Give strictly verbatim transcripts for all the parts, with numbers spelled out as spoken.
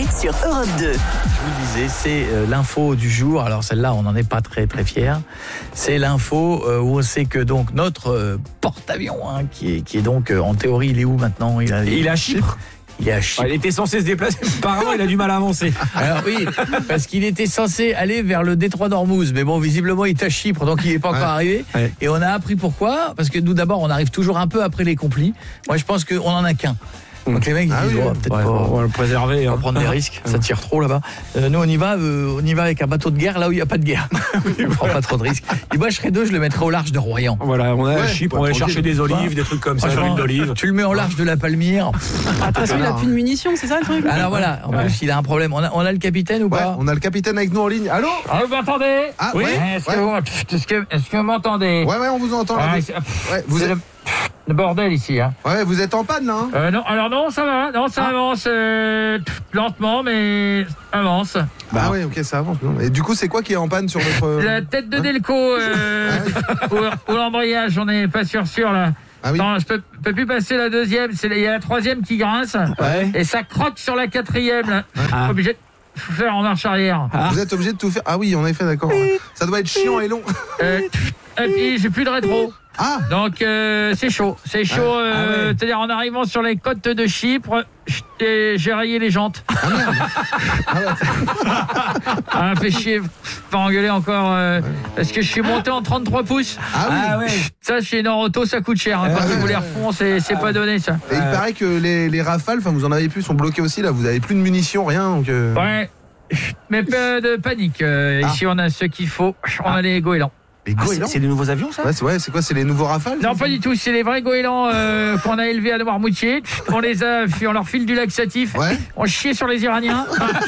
sur Europe deux. Je vous disais, c'est euh, l'info du jour. Alors celle-là, on n'en est pas très très fiers. C'est l'info euh, où on sait que donc notre euh, porte-avions, hein, qui est qui est donc euh, en théorie, il est où maintenant ? Il a il est à Chypre. Il est à Chypre. Il était censé se déplacer. Apparemment, il a du mal à avancer. Alors oui, parce qu'il était censé aller vers le détroit d'Ormuz, mais bon, visiblement, il est à Chypre, donc il n'est pas encore ouais. arrivé. Ouais. Et on a appris pourquoi, parce que nous, d'abord, on arrive toujours un peu après les complis. Moi, je pense qu'on en a qu'un. Donc les mecs ils ah disent oui, oh, peut-être ouais, pas, on va le préserver, on va prendre des risques, ça tire trop là-bas. Euh, nous on y va, euh, on y va avec un bateau de guerre là où il n'y a pas de guerre. On prend pas trop de risques. Et moi je serais deux, je le mettrais au large de Royan. Voilà, on a ouais, Chypre, on va chercher des olives, des trucs comme ça, sur l'huile d'olive. Tu le mets au large de la Palmyre. Ah, de toute façon, il a plus de munitions, c'est ça le truc ? Alors voilà, en ouais. plus il a un problème. On a, on a le capitaine ou pas ? Ouais, on a le capitaine avec nous en ligne. Allô ? Ah, vous m'entendez ? Ah oui. Ouais. Est-ce, que vous, est-ce, que, est-ce que vous m'entendez ? Ouais, ouais, on vous entend. Ah, ouais, vous êtes... le... le bordel ici, hein. Ouais, vous êtes en panne là, hein euh, Non, alors non, ça va, non, ça ah. avance euh, lentement, mais ça avance. Bah ah oui, ok, ça avance. Et du coup, c'est quoi qui est en panne sur notre... La tête de hein Delco, euh, ah oui. ou, ou l'embrayage, on n'est pas sûr sûr là. Ah oui. Non, je peux, peux plus passer la deuxième, c'est il y a la troisième qui grince, ouais. Et ça croque sur la quatrième, là. Ah. Obligé de faire en marche arrière. Ah. Vous êtes obligé de tout faire. Ah oui, en effet, d'accord. Ça doit être chiant et long. Euh, et puis j'ai plus de rétro. Ah. Donc euh, c'est chaud, c'est chaud. Euh, ah ouais. C'est-à-dire en arrivant sur les côtes de Chypre, j'ai rayé les jantes. Ah merde. Ah ouais. Ah, fait chier, pas engueuler encore. Euh, ouais. Parce que je suis monté en trente-trois pouces. Ah oui. Ah ouais. Ça chez Norauto, ça coûte cher. Hein, quand ouais. vous les refond, c'est c'est ah pas donné ça. Et il euh... paraît que les, les rafales, enfin vous en avez plus, sont bloqués aussi là. Vous avez plus de munitions, rien. Donc euh... Ouais. Mais pas de panique. Euh, ah. Ici on a ce qu'il faut. On a les goélands. Ah, c'est, c'est des nouveaux avions, ça ? Ouais, c'est, ouais, c'est quoi ? C'est les nouveaux Rafales ? Non, pas du tout. C'est les vrais goélands euh, qu'on a élevés à Noirmoutier. On les a, on leur file du laxatif. Ouais. On chie sur les Iraniens.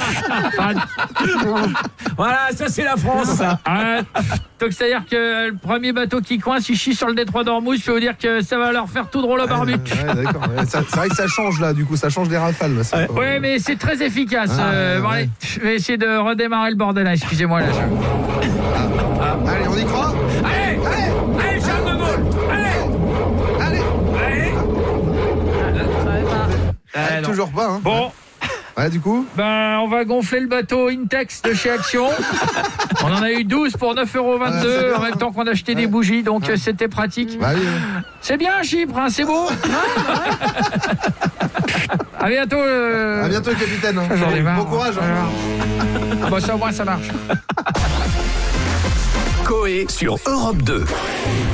Voilà, ça c'est la France. Ah, donc c'est-à-dire que le premier bateau qui coince, il chie sur le détroit d'Ormuz. Je peux vous dire que ça va leur faire tout drôle au barbu. Ouais, ouais, d'accord. Ouais, ça, c'est vrai que ça change là. Du coup, ça change des Rafales. Là, ouais, ouais euh... mais c'est très efficace. Ah, euh, ouais, bon, ouais. Allez, je vais essayer de redémarrer le bordel. Là. Excusez-moi là. Je... Ah, ah. Allez, on y croit ? Allez, allez, allez, Charles de Gaulle, allez, allez, allez. Ah, ah, toujours pas, hein. Bon. Ouais, du coup Ben, on va gonfler le bateau Intex de chez Action. On en a eu douze pour neuf euros vingt-deux, ah, en même temps qu'on a acheté ouais. des bougies, donc ouais. c'était pratique. Bah, oui, oui. C'est bien, Chypre, hein, c'est beau. À bientôt. Euh... À bientôt, capitaine. Hein. Bon courage. Hein. Ah bah ça, au moins, ça marche. Coé sur Europe deux.